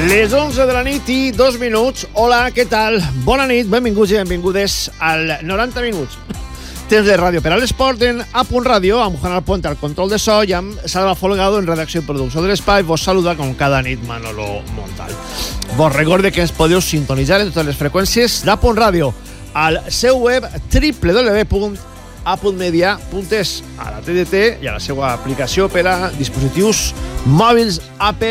Les 11 de la nit i 2 minuts. Hola, què tal? Bona nit, benvinguts i benvingudes al 90 minuts. Temps de ràdio per a l'esport en A.Radio, amb Juan Alponte al control de so i amb Salva Folgado en redacció i producció de l'espai. Vos saluda com cada nit Manolo Montal. Vos recorde que ens podeu sintonitzar en totes les freqüències d'A.Radio al seu web www.a.media.es, a la TDT i a la seva aplicació per a dispositius mòbils Apple